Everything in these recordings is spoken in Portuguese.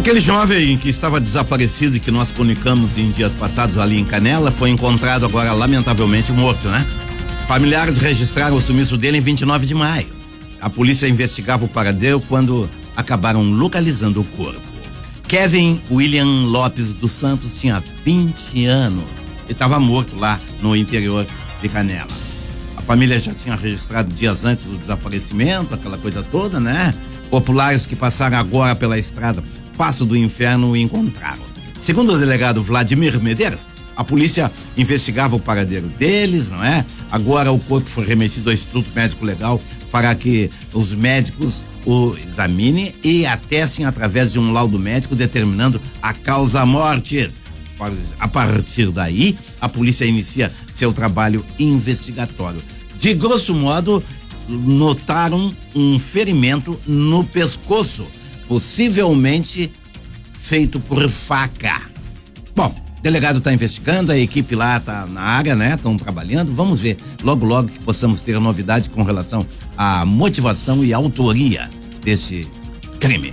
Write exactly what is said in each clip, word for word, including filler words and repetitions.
Aquele jovem que estava desaparecido e que nós comunicamos em dias passados ali em Canela foi encontrado agora lamentavelmente morto, né? Familiares registraram o sumiço dele em vinte e nove de maio. A polícia investigava o paradeiro quando acabaram localizando o corpo. Kevin William Lopes dos Santos tinha vinte anos e estava morto lá no interior de Canela. A família já tinha registrado dias antes do desaparecimento, aquela coisa toda, né? Populares que passaram agora pela estrada Passo do Inferno o encontraram. Segundo o delegado Vladimir Medeiros, a polícia investigava o paradeiro deles, não é? Agora o corpo foi remetido ao Instituto Médico Legal para que os médicos o examinem e atestem através de um laudo médico determinando a causa mortis. A partir daí, a polícia inicia seu trabalho investigatório. De grosso modo, notaram um ferimento no pescoço, possivelmente feito por faca. Bom, o delegado está investigando, a equipe lá está na área, né? Estão trabalhando. Vamos ver logo, logo que possamos ter novidade com relação à motivação e autoria deste crime.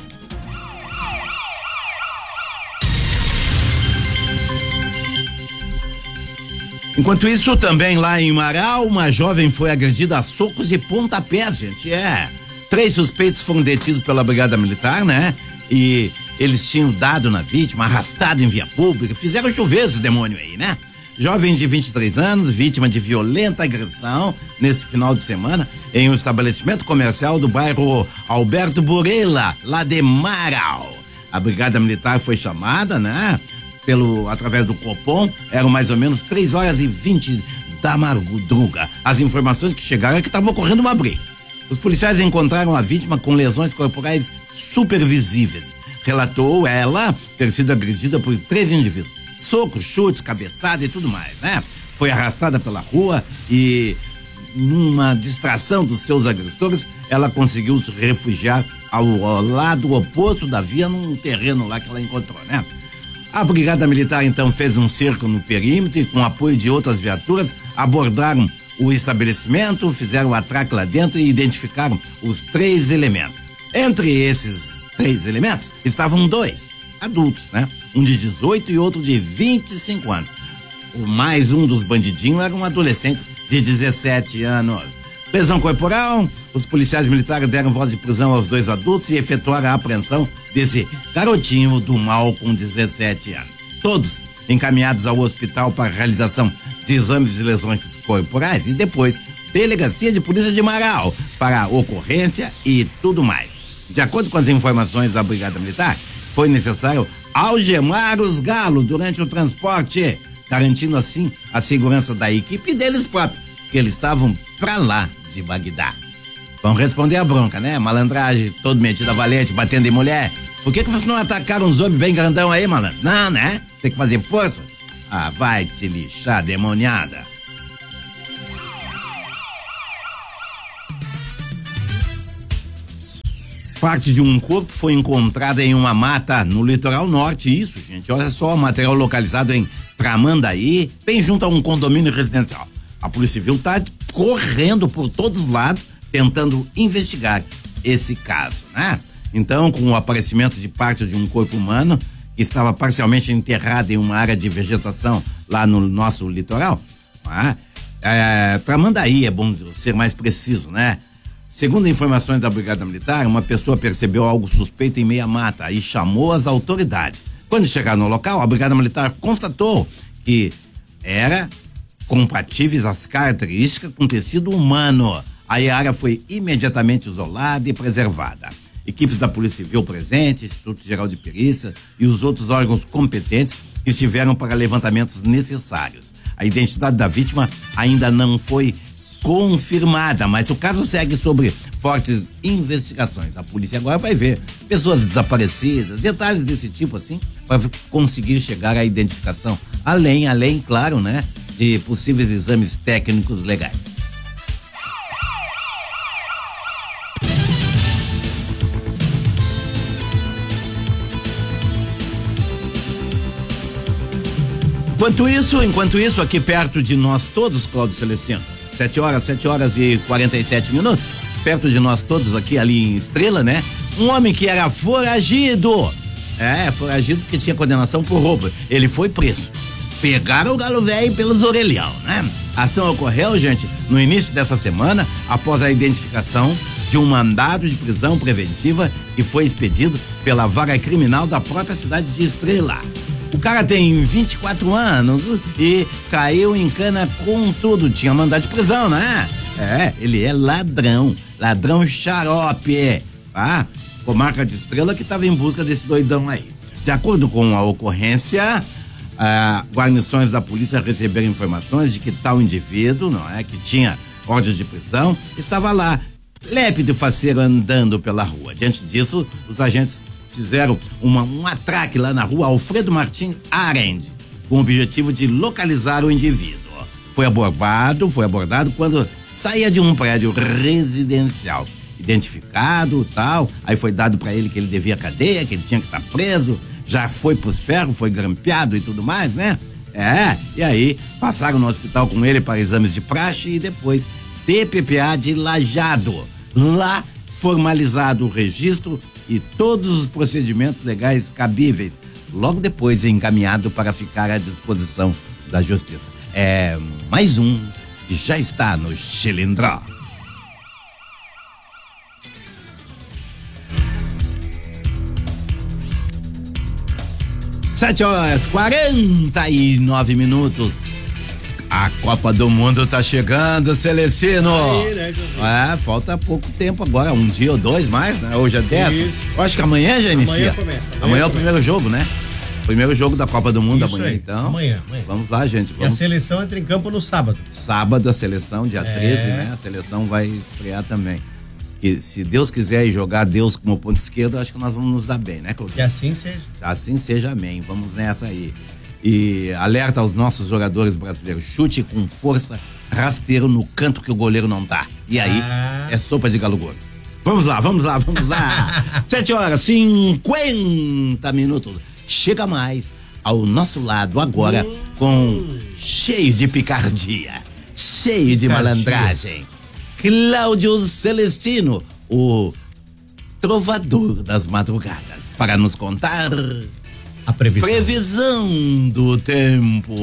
Enquanto isso, também lá em Marau, uma jovem foi agredida a socos e pontapés, gente. É. Três suspeitos foram detidos pela Brigada Militar, né? E eles tinham dado na vítima, arrastado em via pública, fizeram chover esse demônio aí, né? Jovem de vinte e três anos, vítima de violenta agressão neste final de semana em um estabelecimento comercial do bairro Alberto Burela, lá de Marau. A Brigada Militar foi chamada, né? Pelo, através do Copom, eram mais ou menos três horas e vinte da madrugada. As informações que chegaram é que estava ocorrendo uma briga. Os policiais encontraram a vítima com lesões corporais supervisíveis. Relatou ela ter sido agredida por três indivíduos. Socos, chutes, cabeçada e tudo mais, né? Foi arrastada pela rua e, numa distração dos seus agressores, ela conseguiu se refugiar ao, ao lado oposto da via, num terreno lá que ela encontrou, né? A Brigada Militar então fez um cerco no perímetro e, com apoio de outras viaturas, abordaram o estabelecimento, fizeram o atraque lá dentro e identificaram os três elementos. Entre esses três elementos estavam dois adultos, né? Um de dezoito e outro de vinte e cinco anos. O mais um dos bandidinhos era um adolescente de dezessete anos. Prisão corporal, os policiais militares deram voz de prisão aos dois adultos e efetuaram a apreensão desse garotinho do mal com dezessete anos. Todos encaminhados ao hospital para realização de exames de lesões corporais e depois Delegacia de Polícia de Marau para ocorrência e tudo mais. De acordo com as informações da Brigada Militar, foi necessário algemar os galos durante o transporte, garantindo assim a segurança da equipe e deles próprios, que eles estavam pra lá de Bagdá. Vão responder a bronca, né? Malandragem, todo metido a valente, batendo em mulher. Por que que vocês não atacaram uns homens bem grandão aí, malandro? Não, né? Tem que fazer força. Ah, vai te lixar, demoniada. Parte de um corpo foi encontrada em uma mata no litoral norte. Isso, gente, olha só, o material localizado em Tramandaí, bem junto a um condomínio residencial. A Polícia Civil está correndo por todos os lados, tentando investigar esse caso, né? Então, com o aparecimento de parte de um corpo humano que estava parcialmente enterrado em uma área de vegetação lá no nosso litoral, né? É, Tramandaí, é bom ser mais preciso, né? Segundo informações da Brigada Militar, uma pessoa percebeu algo suspeito em meia mata e chamou as autoridades. Quando chegaram no local, a Brigada Militar constatou que era compatíveis às características com tecido humano. A área foi imediatamente isolada e preservada. Equipes da Polícia Civil presentes, Instituto Geral de Perícia e os outros órgãos competentes estiveram para levantamentos necessários. A identidade da vítima ainda não foi confirmada, mas o caso segue sobre fortes investigações. A polícia agora vai ver pessoas desaparecidas, detalhes desse tipo assim, para conseguir chegar à identificação. Além, além, claro, né, de possíveis exames técnicos legais. Enquanto isso, enquanto isso, aqui perto de nós todos, Cláudio Celestino, sete horas, sete horas e quarenta e sete minutos, perto de nós todos aqui ali em Estrela, né? Um homem que era foragido, É, foragido porque tinha condenação por roubo. Ele foi preso. Pegaram o galo velho pelos orelhão, né? A ação ocorreu, gente, no início dessa semana, após a identificação de um mandado de prisão preventiva que foi expedido pela vara criminal da própria cidade de Estrela. O cara tem vinte e quatro anos e caiu em cana com tudo. Tinha mandado de prisão, né? É, ele é ladrão. Ladrão xarope, tá? Comarca de Estrela que estava em busca desse doidão aí. De acordo com a ocorrência, ah, guarnições da polícia receberam informações de que tal indivíduo, não é, que tinha ordem de prisão, estava lá, lépido e faceiro, andando pela rua. Diante disso, os agentes fizeram uma, um atraque lá na rua Alfredo Martins Arend, com o objetivo de localizar o indivíduo. Foi abordado, foi abordado quando saía de um prédio residencial. Identificado, tal, aí foi dado pra ele que ele devia cadeia, que ele tinha que estar preso, já foi pros ferros, foi grampeado e tudo mais, né? É, e aí passaram no hospital com ele para exames de praxe e depois T P P A de Lajado. Lá formalizado o registro e todos os procedimentos legais cabíveis. Logo depois encaminhado para ficar à disposição da justiça. É mais um que já está no Chilindró. Sete horas, quarenta e nove minutos. A Copa do Mundo tá chegando, Celestino. Aí, né, é, falta pouco tempo agora, um dia ou dois mais, né? Hoje é dez. Eu acho que amanhã já inicia. Amanhã começa. Amanhã, amanhã é o primeiro jogo, né? Primeiro jogo da Copa do Mundo. Isso amanhã, aí. Então. Amanhã, amanhã. Vamos lá, gente. Vamos. E a seleção entra em campo no sábado. Sábado a seleção, dia é. treze, né? A seleção vai estrear também. Que se Deus quiser e jogar Deus como ponto esquerdo, acho que nós vamos nos dar bem, né, Claudio? Que assim seja. Assim seja, amém. Vamos nessa aí. E alerta aos nossos jogadores brasileiros, chute com força, rasteiro no canto que o goleiro não tá. E aí, ah. é sopa de galo gordo. Vamos lá, vamos lá, vamos lá. Sete horas, cinquenta minutos. Chega mais ao nosso lado agora hum. com cheio de picardia, cheio de malandragem. Cláudio Celestino, o trovador das madrugadas, para nos contar a previsão. Previsão do tempo.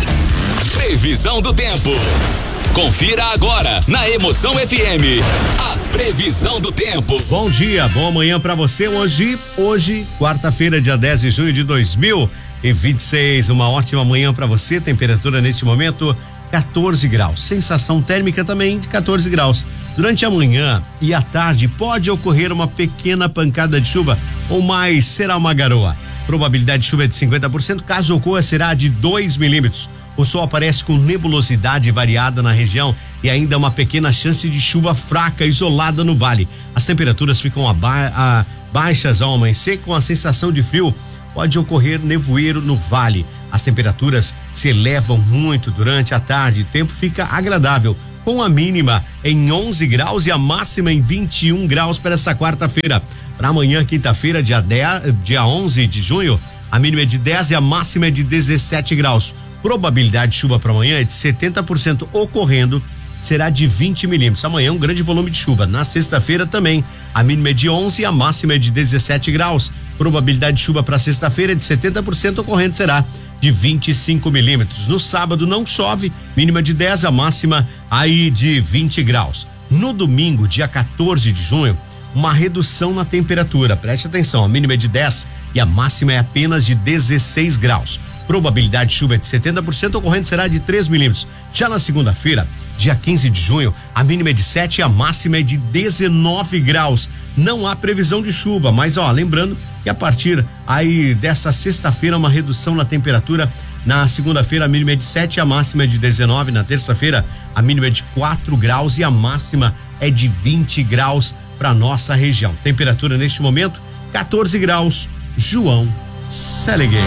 Previsão do tempo. Confira agora na Emoção F M a previsão do tempo. Bom dia, boa manhã pra você. Hoje, hoje, quarta-feira, dia dez de junho de dois mil e vinte e seis. Uma ótima manhã pra você. Temperatura neste momento quatorze graus. Sensação térmica também de quatorze graus. Durante a manhã e a tarde pode ocorrer uma pequena pancada de chuva ou mais, será uma garoa. Probabilidade de chuva é de cinquenta por cento, caso ocorra será de dois milímetros. O sol aparece com nebulosidade variada na região e ainda uma pequena chance de chuva fraca isolada no vale. As temperaturas ficam aba- a baixas ao amanhecer com a sensação de frio. Pode ocorrer nevoeiro no vale. As temperaturas se elevam muito durante a tarde. O tempo fica agradável, com a mínima em onze graus e a máxima em vinte e um graus para essa quarta-feira. Para amanhã, quinta-feira, dia dez, dia onze de junho, a mínima é de dez e a máxima é de dezessete graus. Probabilidade de chuva para amanhã é de setenta por cento, ocorrendo será de vinte milímetros. Amanhã um grande volume de chuva. Na sexta-feira também, a mínima é de onze e a máxima é de dezessete graus. Probabilidade de chuva para sexta-feira é de setenta por cento, ocorrendo será de vinte e cinco milímetros. No sábado não chove, mínima de dez, a máxima aí de vinte graus. No domingo, dia quatorze de junho, uma redução na temperatura. Preste atenção, a mínima é de dez e a máxima é apenas de dezesseis graus. Probabilidade de chuva é de setenta por cento, ocorrendo será de três milímetros. Já na segunda-feira, dia quinze de junho, a mínima é de sete e a máxima é de dezenove graus. Não há previsão de chuva, mas ó, lembrando que a partir aí dessa sexta-feira uma redução na temperatura. Na segunda-feira a mínima é de sete e a máxima é de dezenove. Na terça-feira a mínima é de quatro graus e a máxima é de vinte graus para nossa região. Temperatura neste momento quatorze graus. João Seleguei.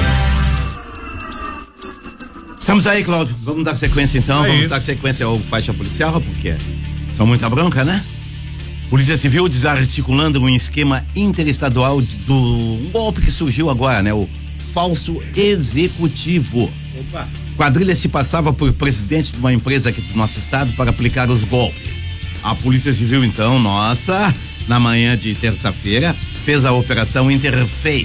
Estamos aí, Cláudio. Vamos dar sequência então. Aí. Vamos dar sequência ao faixa policial, porque são muita bronca, né? Polícia Civil desarticulando um esquema interestadual de, do um golpe que surgiu agora, né? O falso executivo. Opa. Quadrilha se passava por presidente de uma empresa aqui do nosso estado para aplicar os golpes. A Polícia Civil, então, nossa, na manhã de terça-feira, fez a operação Interface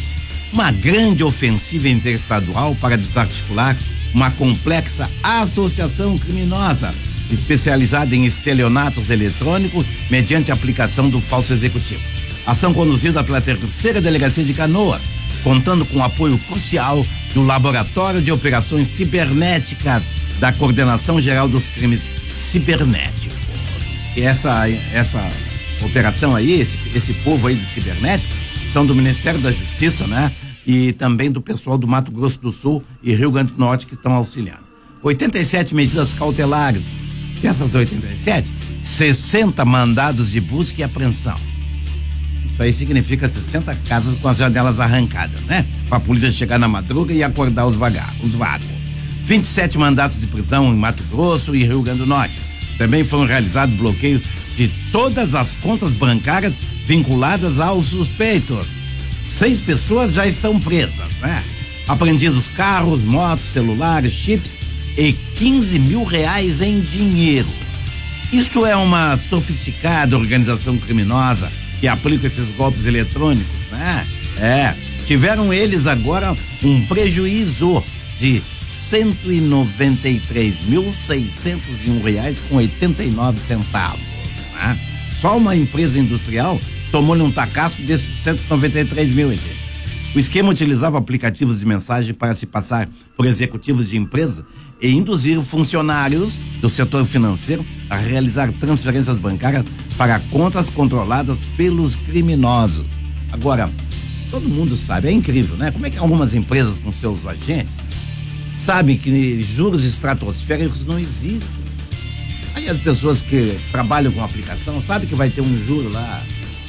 uma grande ofensiva interestadual para desarticular uma complexa associação criminosa especializada em estelionatos eletrônicos mediante aplicação do falso executivo. Ação conduzida pela terceira delegacia de Canoas, contando com o apoio crucial do Laboratório de Operações Cibernéticas da Coordenação Geral dos Crimes Cibernéticos. E essa, essa operação aí, esse, esse povo aí de cibernéticos, são do Ministério da Justiça, né? E também do pessoal do Mato Grosso do Sul e Rio Grande do Norte que estão auxiliando. oitenta e sete medidas cautelares. Dessas oitenta e sete, sessenta mandados de busca e apreensão. Isso aí significa sessenta casas com as janelas arrancadas, né? Para a polícia chegar na madruga e acordar os vagos. Os vagos. vinte e sete mandatos de prisão em Mato Grosso e Rio Grande do Norte. Também foram realizados bloqueios de todas as contas bancárias vinculadas aos suspeitos. Seis pessoas já estão presas, né? Apreendidos carros, motos, celulares, chips e quinze mil reais em dinheiro. Isto é uma sofisticada organização criminosa que aplica esses golpes eletrônicos, né? É, tiveram eles agora um prejuízo de cento e noventa e três mil seiscentos e um reais com oitenta e nove centavos, né? Só uma empresa industrial tomou-lhe um tacaço desses cento e noventa e três mil, hein, gente? O esquema utilizava aplicativos de mensagem para se passar por executivos de empresa e induzir funcionários do setor financeiro a realizar transferências bancárias para contas controladas pelos criminosos. Agora, todo mundo sabe, é incrível, né? Como é que algumas empresas com seus agentes sabem que juros estratosféricos não existem? Aí as pessoas que trabalham com aplicação sabem que vai ter um juro lá,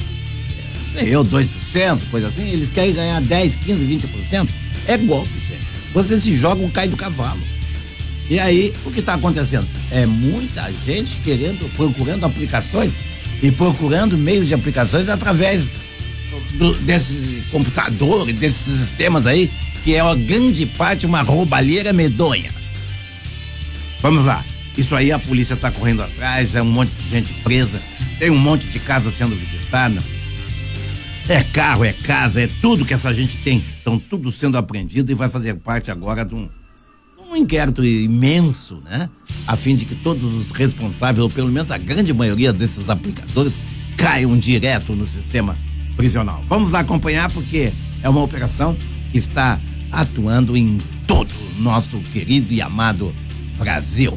sei eu, dois por cento, coisa assim, eles querem ganhar dez, quinze, vinte por cento. É golpe, gente. Você se joga, um cai do cavalo. E aí, o que está acontecendo? É muita gente querendo, procurando aplicações e procurando meios de aplicações através do, desse computador e desses sistemas aí, que é uma grande parte uma roubalheira medonha. Vamos lá. Isso aí a polícia está correndo atrás, é um monte de gente presa, tem um monte de casa sendo visitada. É carro, é casa, é tudo que essa gente tem. Estão tudo sendo apreendido e vai fazer parte agora de um, um inquérito imenso, né? A fim de que todos os responsáveis, ou pelo menos a grande maioria desses aplicadores, caiam direto no sistema prisional. Vamos lá acompanhar, porque é uma operação que está atuando em todo o nosso querido e amado Brasil.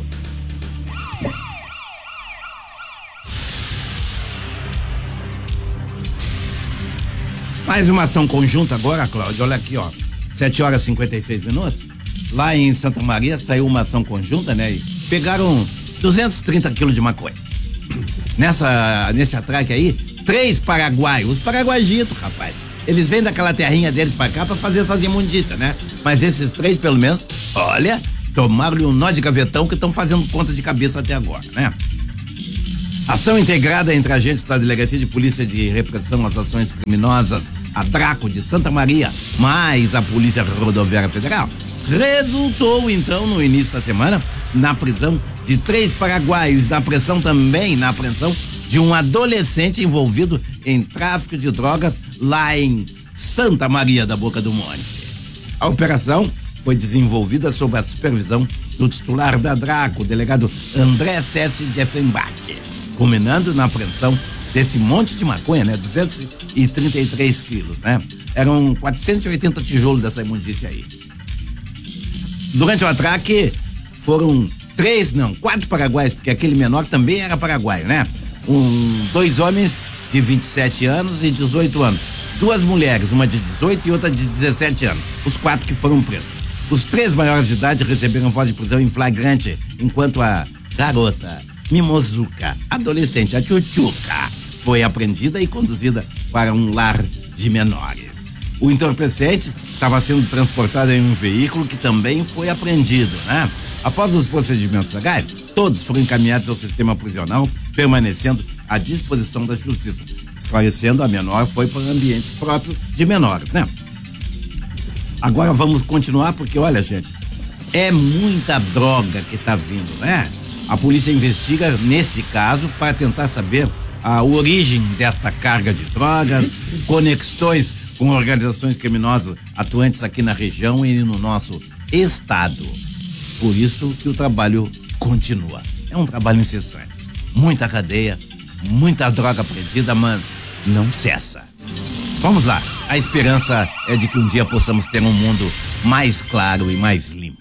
Mais uma ação conjunta agora, Cláudio, olha aqui, ó, sete horas e cinquenta e seis minutos, lá em Santa Maria saiu uma ação conjunta, né, e pegaram duzentos e trinta quilos de maconha. Nessa, nesse atraque aí, três paraguaios, os paraguajitos, rapaz, eles vêm daquela terrinha deles pra cá pra fazer essas imundícias, né, mas esses três, pelo menos, olha, tomaram-lhe um nó de gavetão que estão fazendo conta de cabeça até agora, né. Ação integrada entre agentes da Delegacia de Polícia de Repressão às Ações Criminosas, a Draco de Santa Maria, mais a Polícia Rodoviária Federal, resultou então no início da semana na prisão de três paraguaios, na apreensão também, na apreensão de um adolescente envolvido em tráfico de drogas lá em Santa Maria da Boca do Monte. A operação foi desenvolvida sob a supervisão do titular da Draco, o delegado André Sessi de Effenbach, culminando na apreensão desse monte de maconha, né? duzentos e trinta e três quilos, né? Eram quatrocentos e oitenta tijolos dessa imundícia aí. Durante o atraque, foram três, não, quatro paraguaios, porque aquele menor também era paraguaio, né? Um, dois homens de vinte e sete anos e dezoito anos. Duas mulheres, uma de dezoito e outra de dezessete anos. Os quatro que foram presos. Os três maiores de idade receberam voz de prisão em flagrante, enquanto a garota Mimozuca, adolescente, a Tchutchuca, foi apreendida e conduzida para um lar de menores. O entorpecente estava sendo transportado em um veículo que também foi apreendido, né? Após os procedimentos legais, todos foram encaminhados ao sistema prisional, permanecendo à disposição da justiça. Esclarecendo, a menor foi para o ambiente próprio de menores, né? Agora vamos continuar, porque olha, gente, é muita droga que está vindo, né? A polícia investiga nesse caso para tentar saber a origem desta carga de drogas, conexões com organizações criminosas atuantes aqui na região e no nosso estado. Por isso que o trabalho continua. É um trabalho incessante. Muita cadeia, muita droga apreendida, mas não cessa. Vamos lá. A esperança é de que um dia possamos ter um mundo mais claro e mais limpo.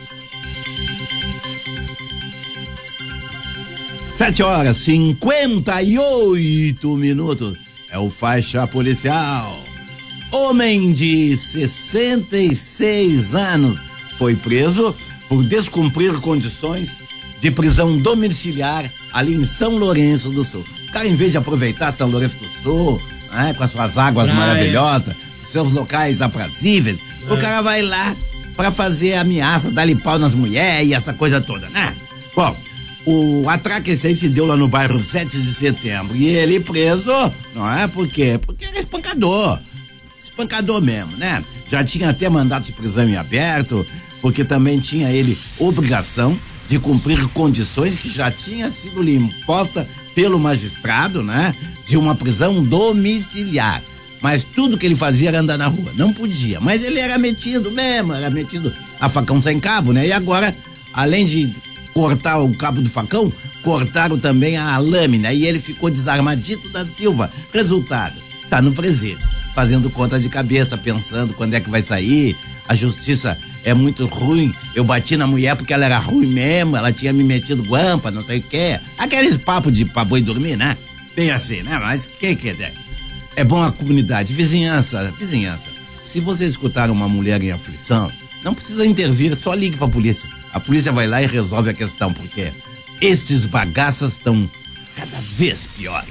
Sete horas, cinquenta e oito minutos. É o faixa policial. Homem de sessenta e seis anos foi preso por descumprir condições de prisão domiciliar ali em São Lourenço do Sul. O cara, em vez de aproveitar São Lourenço do Sul, né, com as suas águas Praia. maravilhosas, seus locais aprazíveis, é. o cara vai lá pra fazer ameaça, dar-lhe pau nas mulheres e essa coisa toda, né? Bom, o atraque esse aí se deu lá no bairro sete de setembro e ele preso, não é? Por quê? Porque era espancador. Espancador mesmo, né? Já tinha até mandato de prisão em aberto, porque também tinha ele obrigação de cumprir condições que já tinha sido lhe imposta pelo magistrado, né? De uma prisão domiciliar. Mas tudo que ele fazia era andar na rua. Não podia, mas ele era metido mesmo, era metido a facão sem cabo, né? E agora, além de cortar o cabo do facão, cortaram também a lâmina e ele ficou desarmadito da Silva. Resultado, tá no presídio, fazendo conta de cabeça, pensando quando é que vai sair. A justiça é muito ruim, eu bati na mulher porque ela era ruim mesmo, ela tinha me metido guampa, não sei o que. Aqueles papos de pra boi dormir, né? Bem assim, né? Mas quem quer dizer? É bom a comunidade, vizinhança, vizinhança. Se você escutar uma mulher em aflição, não precisa intervir, só ligue pra polícia. A polícia vai lá e resolve a questão, porque estes bagaços estão cada vez piores.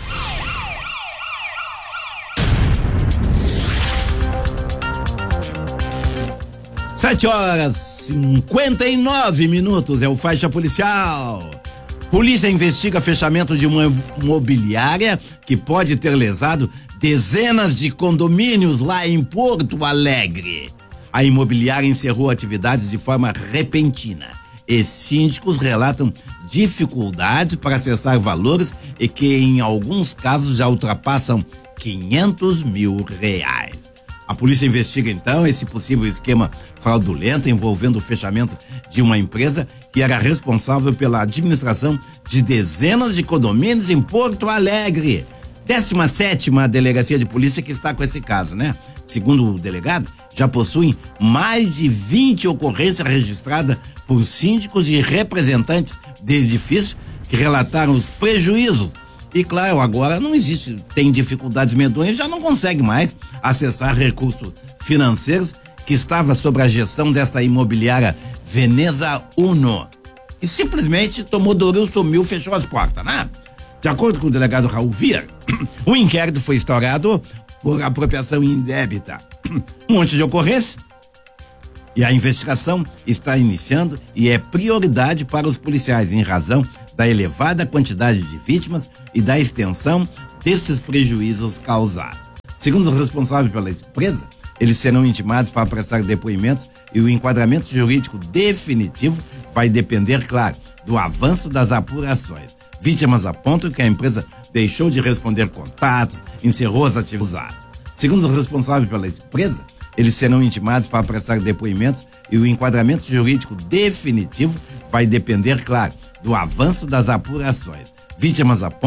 Sete horas, cinquenta e nove minutos, é o faixa policial. Polícia investiga fechamento de uma imobiliária que pode ter lesado dezenas de condomínios lá em Porto Alegre. A imobiliária encerrou atividades de forma repentina e síndicos relatam dificuldades para acessar valores e que em alguns casos já ultrapassam quinhentos mil reais. A polícia investiga então esse possível esquema fraudulento envolvendo o fechamento de uma empresa que era responsável pela administração de dezenas de condomínios em Porto Alegre. décima sétima delegacia de polícia que está com esse caso, né? Segundo o delegado, já possuem mais de vinte ocorrências registradas por síndicos e representantes de edifício que relataram os prejuízos. E claro, agora não existe, tem dificuldades medonhas, já não consegue mais acessar recursos financeiros que estava sob a gestão desta imobiliária Veneza Uno. E simplesmente tomou Doril, sumiu, fechou as portas, né? De acordo com o delegado Raul Vieira, o inquérito foi instaurado por apropriação indébita. Um monte de ocorrência. E a investigação está iniciando e é prioridade para os policiais em razão da elevada quantidade de vítimas e da extensão destes prejuízos causados. Segundo os responsáveis pela empresa, eles serão intimados para prestar depoimentos e o enquadramento jurídico definitivo vai depender, claro, do avanço das apurações. Vítimas apontam que a empresa deixou de responder contatos, encerrou as atividades. Segundo os responsáveis pela empresa, eles serão intimados para prestar depoimentos e o enquadramento jurídico definitivo vai depender, claro, do avanço das apurações. Vítimas apontam